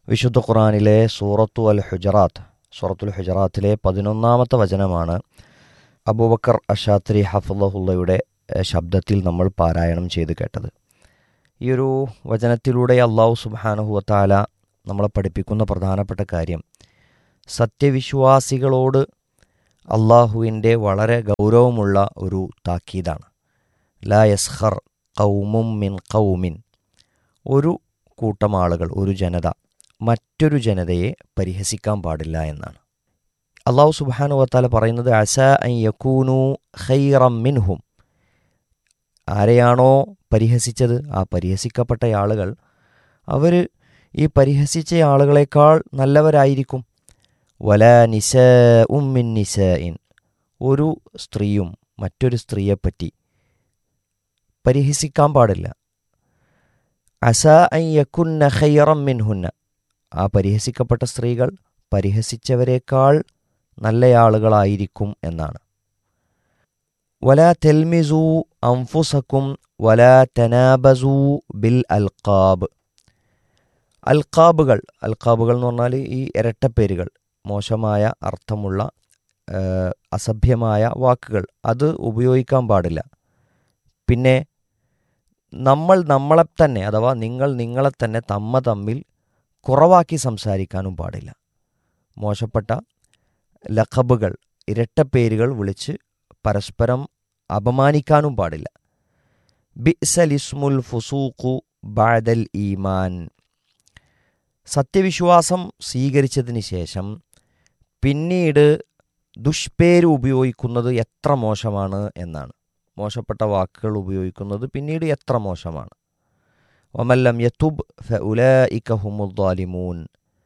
വിശുദ്ധ ഖുർആനിലെ സൂറത്തുൽ ഹുജറാത്തിലെ 11-ാമത്തെ വചനമാണ് അബൂബക്കർ അഷാത്രി ഹഫ്ളഹുള്ളയുടെ ശബ്ദത്തിൽ നമ്മൾ പാരായണം ചെയ്ത് കേട്ടത്. ഈ ഒരു വചനത്തിലൂടെ അല്ലാഹു സുബ്ഹാനഹു വ തആല നമ്മളെ പഠിപ്പിക്കുന്ന പ്രധാനപ്പെട്ട കാര്യം, സത്യവിശ്വാസികളോട് അള്ളാഹുവിൻ്റെ വളരെ ഗൗരവമുള്ള ഒരു താക്കീതാണ്. ലാ യസ്ഖർ ഖൗമും മിൻ ഖൗമിൻ, ഒരു കൂട്ടം ആളുകൾ, ഒരു ജനത മറ്റൊരു ജനതയെ പരിഹസിക്കാൻ പാടില്ല എന്നാണ്. അല്ലാഹു സുബ്ഹാനഹു വ തആല പറയുന്നത് അസാ അൻ യകൂനു ഖൈറം മിൻഹും, ആരെയാണോ പരിഹസിച്ചത് ആ പരിഹസിക്കപ്പെട്ട ആളുകൾ അവർ ഈ പരിഹസിച്ച ആളുകളെക്കാൾ നല്ലവരായിരിക്കും. വലാ നിസാഉം മിൻ നിസാഇൻ, ഒരു സ്ത്രീയും മറ്റൊരു സ്ത്രീയെപ്പറ്റി പരിഹസിക്കാൻ പാടില്ല. അസാ അൻ യകുന്ന ഖൈറം മിൻഹുന്ന, ആ പരിഹസിക്കപ്പെട്ട സ്ത്രീകൾ പരിഹസിച്ചവരെക്കാൾ നല്ലയാളുകളായിരിക്കും എന്നാണ്. വലാ തെൽമിസു അൻഫുസക്കും വലാ തനാബസു ബിൽ അൽഖാബ്. അൽഖാബുകൾ എന്ന് പറഞ്ഞാൽ ഈ ഇരട്ടപ്പേരുകൾ, മോശമായ അർത്ഥമുള്ള അസഭ്യമായ വാക്കുകൾ, അത് ഉപയോഗിക്കാൻ പാടില്ല. പിന്നെ നമ്മളെ തന്നെ, അഥവാ നിങ്ങളെ തന്നെ തമ്മിൽ കുറവാക്കി സംസാരിക്കാനും പാടില്ല. മോശപ്പെട്ട ലഖബുകൾ, ഇരട്ടപ്പേരുകൾ വിളിച്ച് പരസ്പരം അപമാനിക്കാനും പാടില്ല. ബിഅ്സലിസ്മുൽ ഫുസൂഖു ബഅദൽ ഈമാൻ, സത്യവിശ്വാസം സ്വീകരിച്ചതിന് ശേഷം പിന്നീട് ദുഷ്പേര് ഉപയോഗിക്കുന്നത് എത്ര മോശമാണ് എന്നാണ്. മോശപ്പെട്ട വാക്കുകൾ ഉപയോഗിക്കുന്നത് പിന്നീട് എത്ര മോശമാണ്. വമല്ലം യതുബ് ഫഉലൈക ഹുമുദ് ളാലിമൂൻ,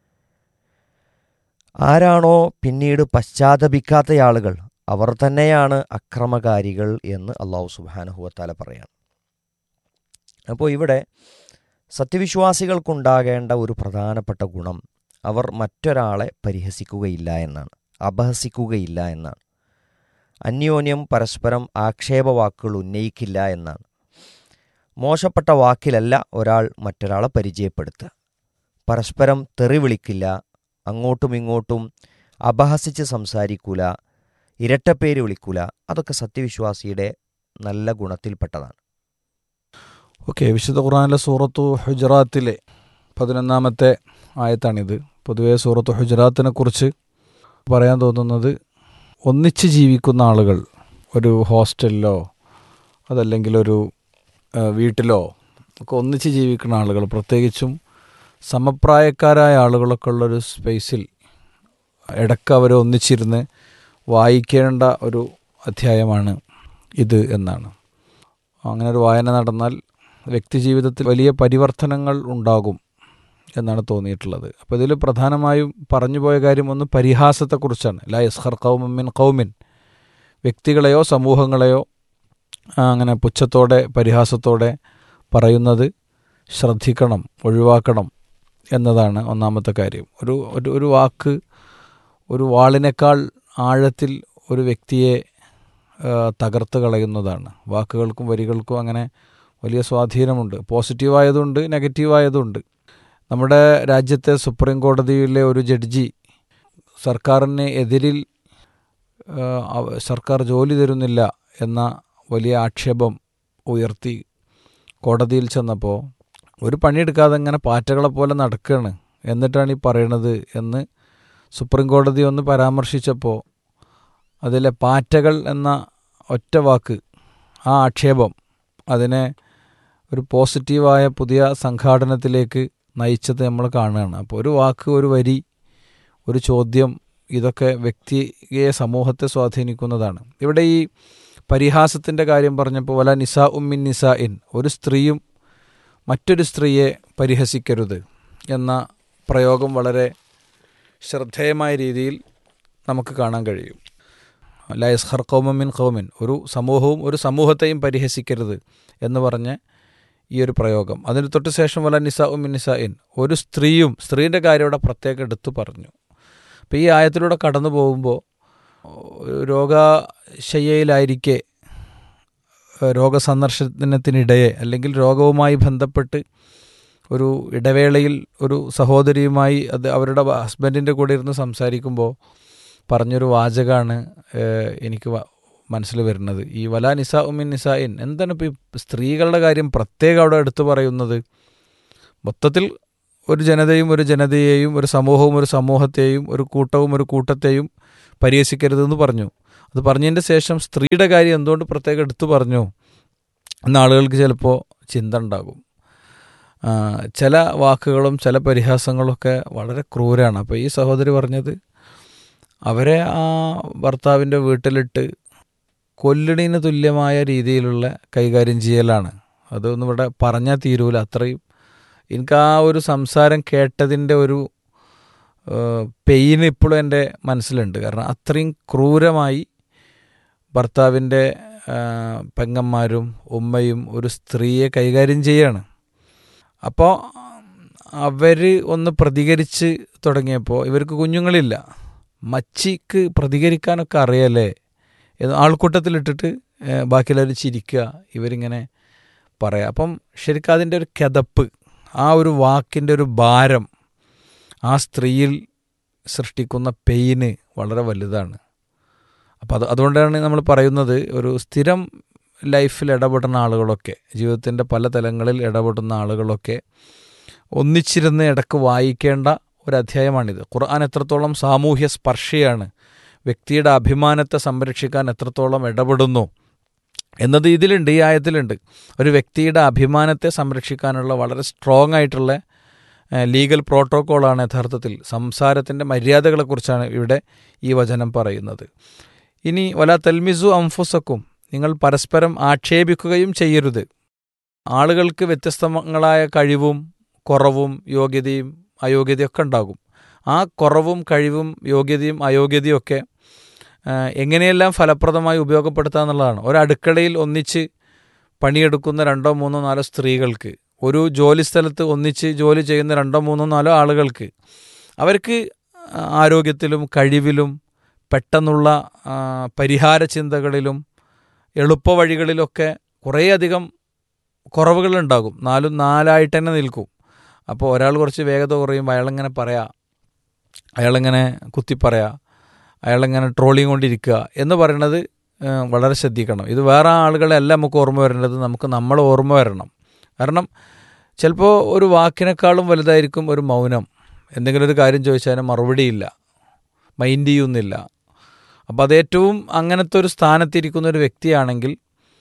ആരാണോ പിന്നീട് പശ്ചാത്തപിക്കാത്ത ആളുകൾ അവർ തന്നെയാണ് അക്രമകാരികൾ എന്ന് അല്ലാഹു സുബ്ഹാനഹു വ തആല പറയാണ്. അപ്പോൾ ഇവിടെ സത്യവിശ്വാസികൾക്കുണ്ടാകേണ്ട ഒരു പ്രധാനപ്പെട്ട ഗുണം, അവർ മറ്റൊരാളെ പരിഹസിക്കുകയില്ല എന്നാണ്, അപഹസിക്കുകയില്ല എന്നാണ്. അന്യോന്യം പരസ്പരം ആക്ഷേപവാക്കുകൾ ഉന്നയിക്കില്ല എന്നാണ്. മോശപ്പെട്ട വാക്കിലല്ല ഒരാൾ മറ്റൊരാളെ പരിചയപ്പെടുത്തുക. പരസ്പരം തെറി വിളിക്കില്ല, അങ്ങോട്ടും ഇങ്ങോട്ടും അപഹസിച്ച് സംസാരിക്കൂല, ഇരട്ടപ്പേര് വിളിക്കൂല. അതൊക്കെ സത്യവിശ്വാസിയുടെ നല്ല ഗുണത്തിൽപ്പെട്ടതാണ്. ഓക്കെ, വിശുദ്ധ ഖുർആനിലെ സൂറത്തു ഹുജറാത്തിലെ 11-ാമത്തെ ആയത്താണിത്. പൊതുവേ സൂറത്തു ഹുജറാത്തിനെ കുറിച്ച് പറയാൻ തോന്നുന്നത്, ഒന്നിച്ച് ജീവിക്കുന്ന ആളുകൾ ഒരു ഹോസ്റ്റലിലോ അതല്ലെങ്കിൽ ഒരു വീട്ടിലോ ഒക്കെ ഒന്നിച്ച് ജീവിക്കുന്ന ആളുകൾ, പ്രത്യേകിച്ചും സമപ്രായക്കാരായ ആളുകളൊക്കെ ഉള്ളൊരു സ്പേസിൽ ഇടയ്ക്ക് അവർ ഒന്നിച്ചിരുന്ന് വായിക്കേണ്ട ഒരു അധ്യായമാണ് ഇത് എന്നാണ്. അങ്ങനെ ഒരു വായന നടന്നാൽ വ്യക്തിജീവിതത്തിൽ വലിയ പരിവർത്തനങ്ങൾ ഉണ്ടാകും എന്നാണ് തോന്നിയിട്ടുള്ളത്. അപ്പോൾ ഇതിൽ പ്രധാനമായും പറഞ്ഞുപോയ കാര്യം ഒന്ന് പരിഹാസത്തെക്കുറിച്ചാണ്. ലാ യസ്ഖർ ഖൗമും മിൻ ഖൗമിൻ, വ്യക്തികളെയോ സമൂഹങ്ങളെയോ അങ്ങനെ പുച്ഛത്തോടെ പരിഹാസത്തോടെ പറയുന്നത് ശ്രദ്ധിക്കണം, ഒഴിവാക്കണം എന്നതാണ് ഒന്നാമത്തെ കാര്യം. ഒരു വാക്ക് ഒരു വാളിനേക്കാൾ ആഴത്തിൽ ഒരു വ്യക്തിയെ തകർത്ത് കളയുന്നതാണ്. വാക്കുകൾക്കും വരികൾക്കും അങ്ങനെ വലിയ സ്വാധീനമുണ്ട്. പോസിറ്റീവായതുണ്ട്, നെഗറ്റീവായതുണ്ട്. നമ്മുടെ രാജ്യത്തെ സുപ്രീം കോടതിയിലെ ഒരു ജഡ്ജി സർക്കാരിന് എതിരിൽ സർക്കാർ ജോലി തരുന്നില്ല എന്ന വലിയ ആക്ഷേപം ഉയർത്തി കോടതിയിൽ ചെന്നപ്പോൾ, ഒരു പണിയെടുക്കാതെ ഇങ്ങനെ പാറ്റകളെ പോലെ നടക്കുകയാണ്, എന്നിട്ടാണ് ഈ പറയണത് എന്ന് സുപ്രീം കോടതി ഒന്ന് പരാമർശിച്ചപ്പോൾ, അതിലെ പാറ്റകൾ എന്ന ഒറ്റ വാക്ക്, ആ ആക്ഷേപം അതിനെ ഒരു പോസിറ്റീവായ പുതിയ സംഘാടനത്തിലേക്ക് നയിച്ചത് നമ്മൾ കാണുകയാണ്. അപ്പോൾ ഒരു വാക്ക്, ഒരു വരി, ഒരു ചോദ്യം, ഇതൊക്കെ വ്യക്തിയെ, സമൂഹത്തെ സ്വാധീനിക്കുന്നതാണ്. ഇവിടെ ഈ പരിഹാസത്തിൻ്റെ കാര്യം പറഞ്ഞപ്പോൾ വല നിസാ ഉമ്മിൻ നിസാ ഇൻ, ഒരു സ്ത്രീയും മറ്റൊരു സ്ത്രീയെ പരിഹസിക്കരുത് എന്ന പ്രയോഗം വളരെ ശ്രദ്ധേയമായ രീതിയിൽ നമുക്ക് കാണാൻ കഴിയും. ലാ യസ്ഖർ ഖൗമും മിൻ ഖൗമിൻ, ഒരു സമൂഹവും ഒരു സമൂഹത്തെയും പരിഹസിക്കരുത് എന്ന് പറഞ്ഞ് ഈ ഒരു പ്രയോഗം. അതിന് തൊട്ട് ശേഷം വല നിസാ ഉമ്മിൻ നിസാ ഇൻ, ഒരു സ്ത്രീയും, സ്ത്രീൻ്റെ കാര്യം ഇവിടെ പ്രത്യേകം എടുത്തു പറഞ്ഞു. അപ്പോൾ ഈ ആയത്തിലൂടെ കടന്നു പോകുമ്പോൾ രോഗശയ്യയിലായിരിക്കെ, രോഗസന്ദർശനത്തിനിടയെ അല്ലെങ്കിൽ രോഗവുമായി ബന്ധപ്പെട്ട് ഒരു ഇടവേളയിൽ ഒരു സഹോദരിയുമായി അവരുടെ ഹസ്ബൻഡിൻ്റെ കൂടെ ഇരുന്ന് സംസാരിക്കുമ്പോൾ പറഞ്ഞൊരു വാചകമാണ് എനിക്ക് മനസ്സിൽ വരുന്നത്. ഈ വലാ നിസാ ഉമിൻ നിസായിൻ, എന്താണ് ഇപ്പോൾ ഈ സ്ത്രീകളുടെ കാര്യം പ്രത്യേകം അവിടെ എടുത്തു പറയുന്നത്? മൊത്തത്തിൽ ഒരു ജനതയും ഒരു ജനതയെയും, ഒരു സമൂഹവും ഒരു സമൂഹത്തെയും, ഒരു കൂട്ടവും ഒരു കൂട്ടത്തെയും പരിഹസിക്കരുതെന്ന് പറഞ്ഞു. അത് പറഞ്ഞതിൻ്റെ ശേഷം സ്ത്രീയുടെ കാര്യം എന്തുകൊണ്ട് പ്രത്യേകം എടുത്തു പറഞ്ഞു എന്ന ആളുകൾക്ക് ചിലപ്പോൾ ചിന്ത ഉണ്ടാകും. ചില വാക്കുകളും ചില പരിഹാസങ്ങളൊക്കെ വളരെ ക്രൂരാണ്. അപ്പോൾ ഈ സഹോദരി പറഞ്ഞത് അവരെ ആ ഭർത്താവിൻ്റെ വീട്ടിലിട്ട് കൊല്ലണീന് തുല്യമായ രീതിയിലുള്ള കൈകാര്യം ചെയ്യലാണ്. അതൊന്നും ഇവിടെ പറഞ്ഞാൽ തീരൂല. അത്രയും എനിക്ക് ആ ഒരു സംസാരം കേട്ടതിൻ്റെ ഒരു പെയിൻ ഇപ്പോഴും എൻ്റെ മനസ്സിലുണ്ട്. കാരണം അത്രയും ക്രൂരമായി ഭർത്താവിൻ്റെ പെങ്ങന്മാരും ഉമ്മയും ഒരു സ്ത്രീയെ കൈകാര്യം ചെയ്യാണ്. അപ്പോൾ അവർ ഒന്ന് പ്രതികരിച്ച് തുടങ്ങിയപ്പോൾ ഇവർക്ക് കുഞ്ഞുങ്ങളില്ല. മച്ചിക്ക് പ്രതികരിക്കാനൊക്കെ അറിയാലേ, ആൾക്കൂട്ടത്തിലിട്ടിട്ട് ബാക്കിയുള്ളവർ ചിരിക്കുക, ഇവരിങ്ങനെ പറയാം. അപ്പം ശരിക്കും അതിൻ്റെ ഒരു കിതപ്പ്, ആ ഒരു വാക്കിൻ്റെ ഒരു ഭാരം ആ സ്ത്രീയിൽ സൃഷ്ടിക്കുന്ന പെയിന് വളരെ വലുതാണ്. അപ്പോൾ അതുകൊണ്ടാണ് നമ്മൾ പറയുന്നത്, ഒരു സ്ഥിരം ലൈഫിൽ ഇടപെടുന്ന ആളുകളൊക്കെ, ജീവിതത്തിൻ്റെ പല തലങ്ങളിൽ ഇടപെടുന്ന ആളുകളൊക്കെ ഒന്നിച്ചിരുന്ന് ഇടയ്ക്ക് വായിക്കേണ്ട ഒരു അധ്യായമാണിത്. ഖുർആൻ എത്രത്തോളം സാമൂഹ്യ സ്പർശിയാണ്, വ്യക്തിയുടെ അഭിമാനത്തെ സംരക്ഷിക്കാൻ എത്രത്തോളം ഇടപെടുന്നു എന്നത് ഇതിലുണ്ട്, ഈ ആയത്തിലുണ്ട്. ഒരു വ്യക്തിയുടെ അഭിമാനത്തെ സംരക്ഷിക്കാനുള്ള വളരെ സ്ട്രോങ് ആയിട്ടുള്ള ലീഗൽ പ്രോട്ടോക്കോളാണ് യഥാർത്ഥത്തിൽ സംസാരത്തിൻ്റെ മര്യാദകളെക്കുറിച്ചാണ് ഇവിടെ ഈ വചനം പറയുന്നത്. ഇനി വലാ തൽമിസു അംഫുസക്കും, നിങ്ങൾ പരസ്പരം ആക്ഷേപിക്കുകയും ചെയ്യരുത്. ആളുകൾക്ക് വ്യത്യസ്തങ്ങളായ കഴിവും കുറവും യോഗ്യതയും അയോഗ്യതയൊക്കെ ഉണ്ടാകും. ആ കുറവും കഴിവും യോഗ്യതയും അയോഗ്യതയൊക്കെ എങ്ങനെയെല്ലാം ഫലപ്രദമായി ഉപയോഗപ്പെടുത്തുക എന്നുള്ളതാണ്. ഒരടുക്കളയിൽ ഒന്നിച്ച് പണിയെടുക്കുന്ന 2, 3, 4 സ്ത്രീകൾക്ക്, ഒരു ജോലി സ്ഥലത്ത് ഒന്നിച്ച് ജോലി ചെയ്യുന്ന 2, 3, 4 ആളുകൾക്ക്, അവർക്ക് ആരോഗ്യത്തിലും കഴിവിലും പെട്ടെന്നുള്ള പരിഹാര ചിന്തകളിലും എളുപ്പവഴികളിലൊക്കെ കുറേയധികം കുറവുകളുണ്ടാകും. 4 4ആയിട്ട് തന്നെ നിൽക്കും. അപ്പോൾ ഒരാൾ കുറച്ച് വേഗത കുറയുമ്പോൾ അയാളിങ്ങനെ പറയാം, അയാളിങ്ങനെ കുത്തിപ്പറയാം, അയാളിങ്ങനെ ട്രോളിങ് കൊണ്ടിരിക്കുക എന്ന് പറയുന്നത് വളരെ ശ്രദ്ധിക്കണം. ഇത് വേറെ ആളുകളെ അല്ല നമുക്ക് ഓർമ്മ വരേണ്ടത്, നമുക്ക് നമ്മൾ ഓർമ്മ വരണം. കാരണം ചിലപ്പോൾ ഒരു വാക്കിനേക്കാളും വലുതായിരിക്കും ഒരു മൗനം. എന്തെങ്കിലും ഒരു കാര്യം ചോദിച്ചാൽ മറുപടിയില്ല, മൈൻഡ് ചെയ്യുന്നില്ല. അപ്പോൾ അതേറ്റവും അങ്ങനത്തെ ഒരു സ്ഥാനത്തിരിക്കുന്ന ഒരു വ്യക്തിയാണെങ്കിൽ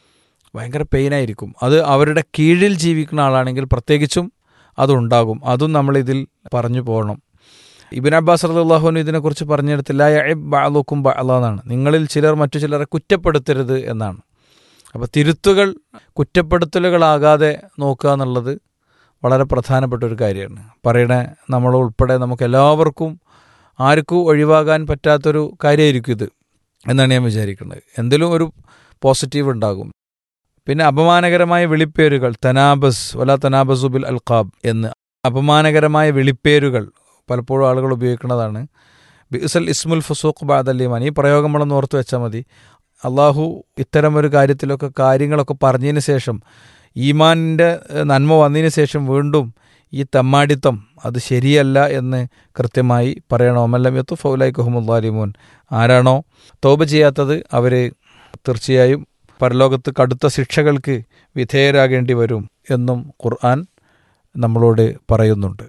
ഭയങ്കര പെയിനായിരിക്കും. അത് അവരുടെ കീഴിൽ ജീവിക്കുന്ന ആളാണെങ്കിൽ പ്രത്യേകിച്ചും അതുണ്ടാകും. അതും നമ്മളിതിൽ പറഞ്ഞു പോകണം. ഇബ്നു അബ്ബാസ് റളിയല്ലാഹു അൻഹു ഇതിനെക്കുറിച്ച് പറഞ്ഞെടുത്തില്ല, യഅബ് ബഅ്ളുക്കും ബഅ്ള എന്നാണ്, നിങ്ങളിൽ ചിലർ മറ്റു ചിലരെ കുറ്റപ്പെടുത്തരുത് എന്നാണ്. അപ്പോൾ തിരുത്തുകൾ കുറ്റപ്പെടുത്തലുകളാകാതെ നോക്കുക എന്നുള്ളത് വളരെ പ്രധാനപ്പെട്ട ഒരു കാര്യമാണ്. പറയണേ നമ്മൾ ഉൾപ്പെടെ നമുക്ക് എല്ലാവർക്കും ആർക്കും ഒഴിവാകാൻ പറ്റാത്തൊരു കാര്യമായിരിക്കും ഇത് എന്നാണ് ഞാൻ വിചാരിക്കുന്നത്. എന്തെങ്കിലും ഒരു പോസിറ്റീവ് ഉണ്ടാകും. പിന്നെ അപമാനകരമായ വിളിപ്പേരുകൾ, തനാബസ് വലാ തനാബസു ബിൽ അൽഖാബ് എന്ന് അപമാനകരമായ വിളിപ്പേരുകൾ പലപ്പോഴും ആളുകൾ ഉപയോഗിക്കുന്നതാണ്. ബിഅ്സൽ ഇസ്മുൽ ഫുസൂഖ് ബഅദൽ ഈമാൻ, ഈ പ്രയോഗം നമ്മളൊന്ന് ഓർത്ത് വെച്ചാൽ മതി. അള്ളാഹു ഇത്തരമൊരു കാര്യങ്ങളൊക്കെ പറഞ്ഞതിന് ശേഷം, ഈമാനിൻ്റെ നന്മ വന്നതിന് ശേഷം വീണ്ടും ഈ തെമ്മാടിത്തം അത് ശരിയല്ല എന്ന് കൃത്യമായി പറയണം. ഒമല്ലം യത്തു ഫൗലൈക്കുഹുമുല്ലാലിമൂൻ, ആരാണോ തൗബ ചെയ്യാത്തത് അവർ തീർച്ചയായും പരലോകത്ത് കടുത്ത ശിക്ഷകൾക്ക് വിധേയരാകേണ്ടി വരും എന്നും ഖുർആൻ നമ്മളോട് പറയുന്നുണ്ട്.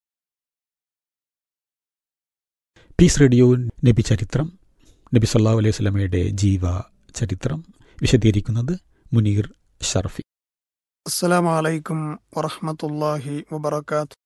പീസ് റേഡിയോ നബി ചരിത്രം, നബി സല്ലല്ലാഹു അലൈഹി വസല്ലമയുടെ ജീവ ചരിത്രം വിശദീകരിക്കുന്നത് മുനീർ ഷർഫി. അസ്സലാമു അലൈക്കും വറഹ്മത്തുള്ളാഹി വബറകാതുഹു.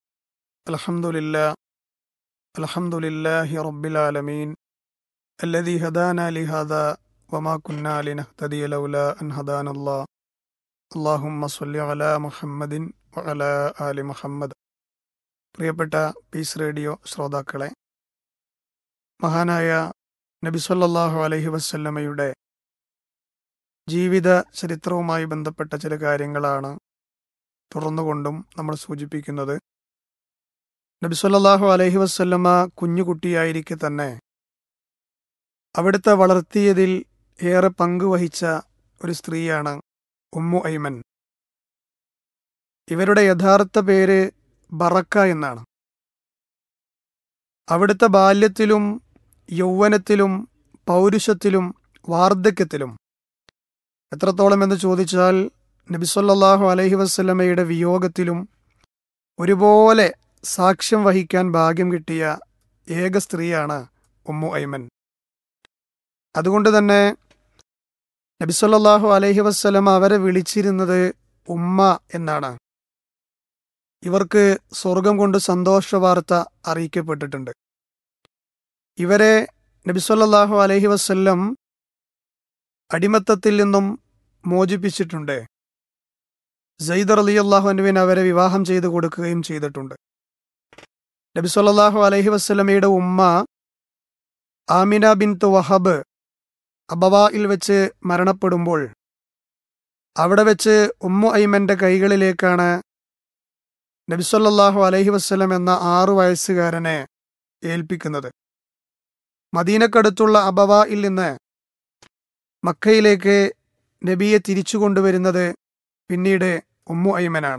അൽഹംദുലില്ലാഹി റബ്ബിൽ ആലമീൻ അല്ലദീ ഹദാനാ ലിഹാദാ വമാ കുന്നാ ലിനഹ്തദിയ ലൗലാ അൻ ഹദാനല്ലാഹ്. അല്ലാഹുമ്മ സ്വല്ലി അലാ മുഹമ്മദിൻ വഅലാ ആലി മുഹമ്മദ്. പ്രിയപ്പെട്ട പീസ് റേഡിയോ ശ്രോതാക്കളെ, മഹാനായ നബി സല്ലല്ലാഹു അലൈഹി വസല്ലമയുടെ ജീവിത ചരിത്രവുമായി ബന്ധപ്പെട്ട ചില കാര്യങ്ങളാണ് തുടർന്നുകൊണ്ടും നമ്മൾ സൂചിപ്പിക്കുന്നത്. നബി സല്ലല്ലാഹു അലൈഹി വസല്ലമ കുഞ്ഞുകുട്ടിയായിരിക്കെ തന്നെ അവിടുത്തെ വളർത്തിയതിൽ ഏറെ പങ്കുവഹിച്ച ഒരു സ്ത്രീയാണ് ഉമ്മു ഐമൻ. ഇവരുടെ യഥാർത്ഥ പേര് ബറക്ക എന്നാണ്. അവിടുത്തെ ബാല്യത്തിലും യൗവനത്തിലും പൗരുഷത്തിലും വാർദ്ധക്യത്തിലും എത്രത്തോളം എന്ന് ചോദിച്ചാൽ നബി സല്ലല്ലാഹു അലൈഹി വസല്ലമയുടെ വിയോഗത്തിലും ഒരുപോലെ സാക്ഷ്യം വഹിക്കാൻ ഭാഗ്യം കിട്ടിയ ഏക സ്ത്രീയാണ് ഉമ്മു ഐമൻ. അതുകൊണ്ട് തന്നെ നബി സല്ലല്ലാഹു അലൈഹി വസല്ലമ അവരെ വിളിച്ചിരുന്നത് ഉമ്മ എന്നാണ്. ഇവർക്ക് സ്വർഗം കൊണ്ട് സന്തോഷ വാർത്ത അറിയിക്കപ്പെട്ടിട്ടുണ്ട്. ഇവരെ നബി സല്ലല്ലാഹു അലൈഹി വസല്ലം അടിമത്തത്തിൽ നിന്നും മോചിപ്പിച്ചിട്ടുണ്ട്. സയ്യിദ് റളിയല്ലാഹു അൻഹുവിന് അവരെ വിവാഹം ചെയ്തു കൊടുക്കുകയും ചെയ്തിട്ടുണ്ട്. നബി സല്ലല്ലാഹു അലൈഹി വസല്ലമയുടെ ഉമ്മ ആമിന ബിൻത്ത് വഹബ് അബവായിൽ വെച്ച് മരണപ്പെടുമ്പോൾ അവിടെ വെച്ച് ഉമ്മു ഐമന്റെ കൈകളിലേക്കാണ് നബി സല്ലല്ലാഹു അലൈഹി വസല്ലം എന്ന 6 വയസ്സുകാരനെ ഏൽപ്പിക്കുന്നത്. മദീനക്കടുത്തുള്ള അബവായിൽ നിന്ന് മക്കയിലേക്ക് നബിയെ തിരിച്ചു കൊണ്ടുവരുന്നത് പിന്നീട് ഉമ്മു ഐമനാണ്.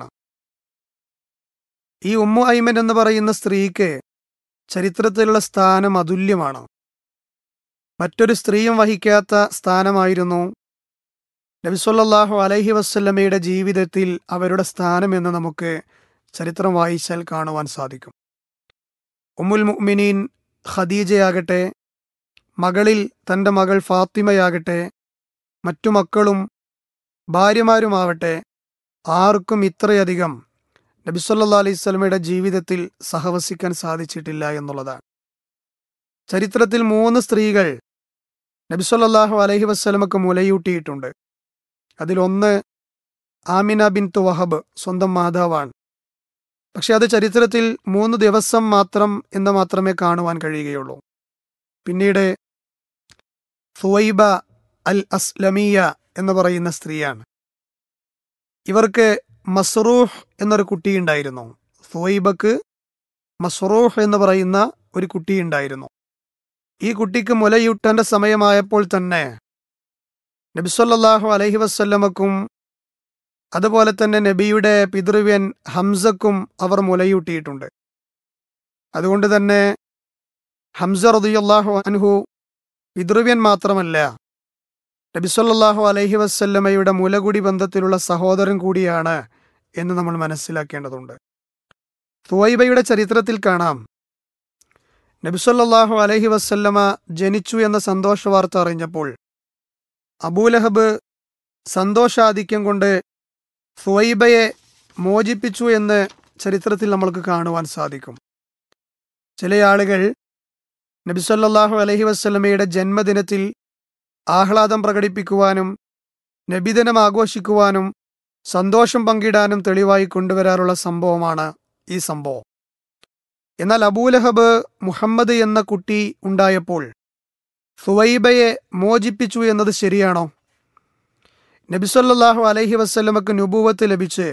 ഈ ഉമ്മു ഐമൻ എന്ന് പറയുന്ന സ്ത്രീക്ക് ചരിത്രത്തിലുള്ള സ്ഥാനം അതുല്യമാണ്. മറ്റൊരു സ്ത്രീയും വഹിക്കാത്ത സ്ഥാനമായിരുന്നു നബി സല്ലല്ലാഹു അലൈഹി വസല്ലമയുടെ ജീവിതത്തിൽ അവരുടെ സ്ഥാനമെന്ന് നമുക്ക് ചരിത്രം വായിച്ചാൽ കാണുവാൻ സാധിക്കും. ഉമ്മുൽ മുഅ്മിനീൻ ഖദീജയാകട്ടെ, മകളിൽ തൻ്റെ മകൾ ഫാത്തിമയാകട്ടെ, മറ്റു മക്കളും ഭാര്യമാരുമാവട്ടെ, ആർക്കും ഇത്രയധികം നബി സല്ലല്ലാഹു അലൈഹി വസല്ലമയുടെ ജീവിതത്തിൽ സഹവസിക്കാൻ സാധിച്ചിട്ടില്ല എന്നുള്ളതാണ്. ചരിത്രത്തിൽ 3 സ്ത്രീകൾ നബി സല്ലല്ലാഹു അലൈഹി വസല്ലമക്ക് മുലയൂട്ടിയിട്ടുണ്ട്. അതിലൊന്ന് ആമിന ബിൻത്ത് വഹബ്, സ്വന്തം മാതാവാണ്. പക്ഷെ അത് ചരിത്രത്തിൽ 3 ദിവസം മാത്രമേ കാണുവാൻ കഴിയുകയുള്ളൂ. പിന്നീട് സുവൈബ അൽ അസ്ലമിയ എന്ന് പറയുന്ന സ്ത്രീയാണ്. ഇവർക്ക് മസ്റൂഹ് എന്നൊരു കുട്ടിയുണ്ടായിരുന്നു. സുവൈബക്ക് മസ്റൂഹ് എന്ന് പറയുന്ന ഒരു കുട്ടിയുണ്ടായിരുന്നു. ഈ കുട്ടിക്ക് മുലയൂട്ടേണ്ട സമയമായപ്പോൾ തന്നെ നബി സല്ലല്ലാഹു അലൈഹി വസല്ലമക്കും അതുപോലെ തന്നെ നബിയുടെ പിതൃവ്യൻ ഹംസക്കും അവർ മുലയൂട്ടിയിട്ടുണ്ട്. അതുകൊണ്ട് തന്നെ ഹംസ റളിയല്ലാഹു അൻഹു പിതൃവ്യൻ മാത്രമല്ല, നബി സല്ലല്ലാഹു അലൈഹി വസല്ലമയുടെ മുലകുടി ബന്ധത്തിലുള്ള സഹോദരൻ കൂടിയാണ് എന്ന് നമ്മൾ മനസ്സിലാക്കേണ്ടതുണ്ട്. സുവൈബയുടെ ചരിത്രത്തിൽ കാണാം, നബി സല്ലല്ലാഹു അലൈഹി വസല്ലമ ജനിച്ചു എന്ന സന്തോഷ വാർത്ത അറിഞ്ഞപ്പോൾ അബൂലഹബ് സന്തോഷാധിക്യം കൊണ്ട് സുവൈബയെ മോചിപ്പിച്ചു എന്ന് ചരിത്രത്തിൽ നമ്മൾക്ക് കാണുവാൻ സാധിക്കും. ചില ആളുകൾ നബി സല്ലല്ലാഹു അലൈഹി വസല്ലമയുടെ ജന്മദിനത്തിൽ ആഹ്ലാദം പ്രകടിപ്പിക്കുവാനും നബിദിനം ആഘോഷിക്കുവാനും സന്തോഷം പങ്കിടാനും തെളിവായി കൊണ്ടുവരാറുള്ള സംഭവമാണ് ഈ സംഭവം. എന്നാൽ അബൂലഹബ് മുഹമ്മദ് എന്ന കുട്ടി ഉണ്ടായപ്പോൾ സുവൈബയെ മോചിപ്പിച്ചു എന്നത് ശരിയാണോ? നബി സല്ലല്ലാഹു അലൈഹി വസല്ലമക്ക് നുബുവത്ത് ലഭിച്ച്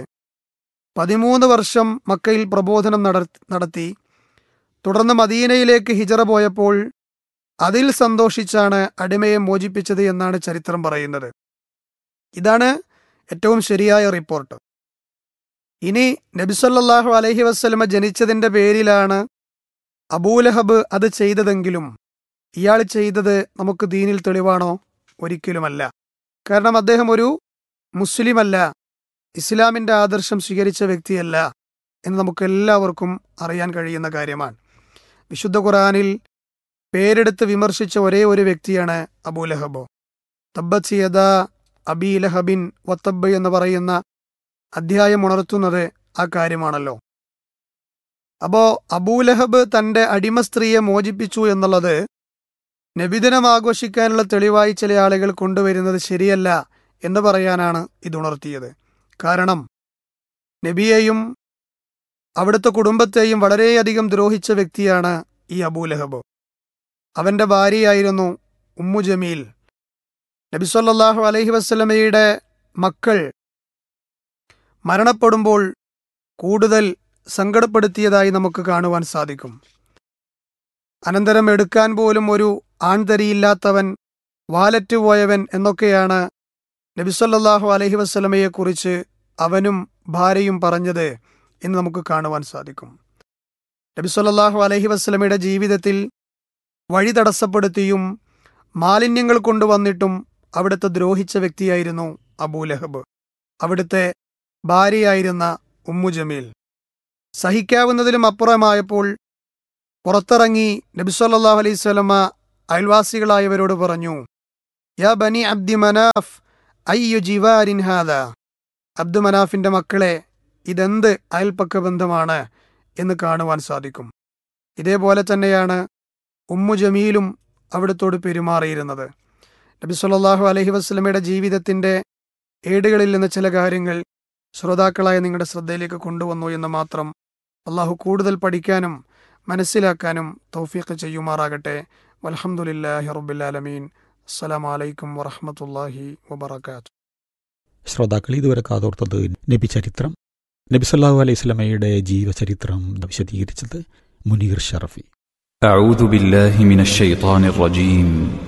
13 വർഷം മക്കയിൽ പ്രബോധനം നടത്തി തുടർന്ന് മദീനയിലേക്ക് ഹിജറ പോയപ്പോൾ അതിൽ സന്തോഷിച്ചാണ് അടിമയെ മോചിപ്പിച്ചത് എന്നാണ് ചരിത്രം പറയുന്നത്. ഇതാണ് ഏറ്റവും ശരിയായ റിപ്പോർട്ട്. ഇനി നബി സല്ലല്ലാഹു അലൈഹി വസല്ലമ ജനിച്ചതിൻ്റെ പേരിലാണ് അബൂലഹബ് അത് ചെയ്തതെങ്കിലും ഇയാൾ ചെയ്തത് നമുക്ക് ദീനിൽ തെളിവാണോ? ഒരിക്കലുമല്ല. കാരണം അദ്ദേഹം ഒരു മുസ്ലിമല്ല, ഇസ്ലാമിൻ്റെ ആദർശം സ്വീകരിച്ച വ്യക്തിയല്ല എന്ന് നമുക്കെല്ലാവർക്കും അറിയാൻ കഴിയുന്ന കാര്യമാണ്. വിശുദ്ധ ഖുർആനിൽ പേരെടുത്ത് വിമർശിച്ച ഒരേ ഒരു വ്യക്തിയാണ് അബൂലഹബ്. തബ്ബത് യദാ അബീ ലഹബിൻ വത്തബ്ബ് എന്ന് പറയുന്ന അധ്യായം ഉണർത്തുന്നത് ആ കാര്യമാണല്ലോ. അപ്പോൾ അബൂലഹബ് തൻ്റെ അടിമ സ്ത്രീയെ മോചിപ്പിച്ചു എന്നുള്ളത് നബിദിനം ആഘോഷിക്കാനുള്ള തെളിവായി ചില ആളുകൾ കൊണ്ടുവരുന്നത് ശരിയല്ല എന്ന് പറയാനാണ് ഇതുണർത്തിയത്. കാരണം നബിയെയും അവിടുത്തെ കുടുംബത്തെയും വളരെയധികം ദ്രോഹിച്ച വ്യക്തിയാണ് ഈ അബൂലഹബ്. അവൻ്റെ ഭാര്യയായിരുന്നു ഉമ്മു ജമീൽ. നബി സല്ലല്ലാഹു അലൈഹി വസല്ലമയുടെ മക്കൾ മരണപ്പെടുമ്പോൾ കൂടുതൽ സങ്കടപ്പെടുത്തിയതായി നമുക്ക് കാണുവാൻ സാധിക്കും. അനന്തരം എടുക്കാൻ പോലും ഒരു ആൺതരിയില്ലാത്തവൻ, വാലറ്റ് പോയവൻ എന്നൊക്കെയാണ് നബി സല്ലല്ലാഹു അലൈഹി വസല്ലമയെക്കുറിച്ച് അവനും ഭാര്യയും പറഞ്ഞത് എന്ന് നമുക്ക് കാണുവാൻ സാധിക്കും. നബി സല്ലല്ലാഹു അലൈഹി വസല്ലമയുടെ ജീവിതത്തിൽ വഴി തടസ്സപ്പെടുത്തിയും മാലിന്യങ്ങൾ കൊണ്ടുവന്നിട്ടും അവിടുത്തെ ദ്രോഹിച്ച വ്യക്തിയായിരുന്നു അബൂലഹബ്, അവിടുത്തെ ഭാര്യയായിരുന്ന ഉമ്മു ജമീൽ. സഹിക്കാവുന്നതിലും അപ്പുറമായപ്പോൾ പുറത്തിറങ്ങി നബി സല്ലല്ലാഹു അലൈഹി വസല്ലമ അയൽവാസികളായവരോട് പറഞ്ഞു, യാ ബനി അബ്ദി മനാഫ് അയ്യു ജിവാരിൻ ഹാദാ, അബ്ദു മനാഫിന്റെ മക്കളെ, ഇതെന്ത് അയൽപ്പക്ക ബന്ധമാണ് എന്ന് കാണുവാൻ സാധിക്കും. ഇതേപോലെ തന്നെയാണ് ഉമ്മു ജമീലും അവിടുത്തോട് പെരുമാറിയിരുന്നത്. നബി സല്ലല്ലാഹു അലൈഹി വസല്ലമയുടെ ജീവിതത്തിന്റെ ഏടുകളിൽ നിന്ന് ചില കാര്യങ്ങൾ ശ്രോതാക്കളായ നിങ്ങളുടെ ശ്രദ്ധയിലേക്ക് കൊണ്ടുവന്നു എന്ന് മാത്രം. അള്ളാഹു കൂടുതൽ പഠിക്കാനും മനസ്സിലാക്കാനും തൗഫീഖ് ചെയ്യുമാറാകട്ടെ. വൽഹംദുലില്ലാഹി റബ്ബിൽ ആലമീൻ. അസ്സലാമു അലൈക്കും വറഹ്മത്തുള്ളാഹി വബറകാതുഹു. ശ്രോതാക്കൾ ഇതുവരെ കാതോർത്തത് നബി ചരിത്രം. നബി സല്ലല്ലാഹു അലൈഹി വസല്ലമയുടെ ജീവചരിത്രം വിശദീകരിച്ചത് മുനീർ ഷറഫി. أعوذ بالله من الشيطان الرجيم